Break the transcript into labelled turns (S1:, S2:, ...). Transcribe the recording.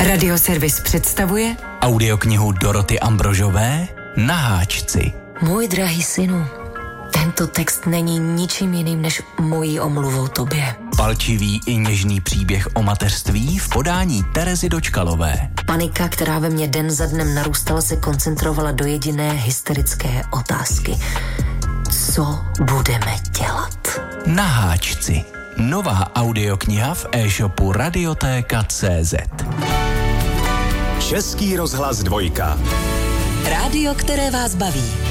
S1: Radioservis představuje
S2: audioknihu Doroty Ambrožové Na háčci.
S3: Můj drahý synu, tento text není ničím jiným než mojí omluvou tobě.
S2: Palčivý i něžný příběh o mateřství v podání Terezy Dočkalové.
S3: Panika, která ve mně den za dnem narůstala, se koncentrovala do jediné hysterické otázky. Co budeme dělat?
S2: Na háčci. Nová audiokniha v e-shopu Radiotéka.cz.
S4: Český rozhlas 2.
S1: rádio, které vás baví.